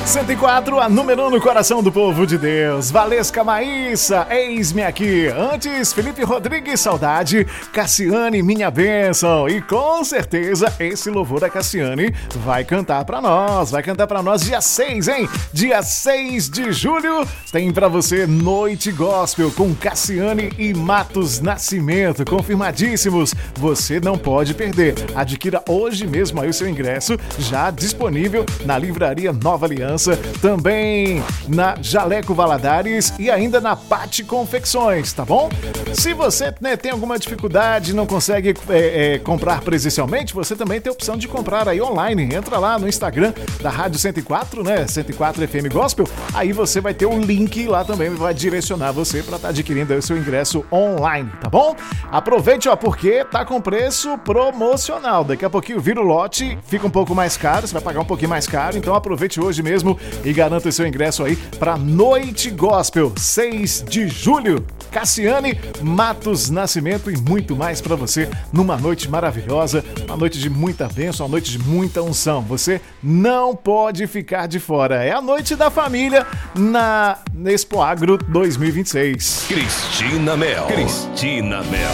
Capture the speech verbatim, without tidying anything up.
cento e quatro, a número um no coração do povo de Deus. Valesca Maíssa, eis-me aqui. Antes, Felipe Rodrigues, saudade. Cassiane, minha bênção. E com certeza, esse louvor da Cassiane vai cantar pra nós. Vai cantar pra nós dia seis, hein? Dia seis de julho tem pra você Noite Gospel com Cassiane e Matos Nascimento. Confirmadíssimos. Você não pode perder. Adquira hoje mesmo aí o seu ingresso, já disponível na Livraria Nova Aliança, também na Jaleco Valadares e ainda na Pati Confecções, tá bom? Se você, né, tem alguma dificuldade, não consegue é, é, comprar presencialmente, você também tem a opção de comprar aí online. Entra lá no Instagram da Rádio cento e quatro, né? cento e quatro F M Gospel. Aí você vai ter um link lá também, vai direcionar você para estar tá adquirindo aí o seu ingresso online, tá bom? Aproveite, ó, porque tá com preço promocional. Daqui a pouquinho vira o lote, fica um pouco mais caro, você vai pagar um pouquinho mais caro, então aproveite hoje mesmo e garanta o seu ingresso aí para Noite Gospel, seis de julho. Cassiane, Matos Nascimento e muito mais para você numa noite maravilhosa, uma noite de muita bênção, uma noite de muita unção. Você não pode ficar de fora. É a noite da família na Expo Agro dois mil e vinte e seis. Cristina Mel. Cristina Mel.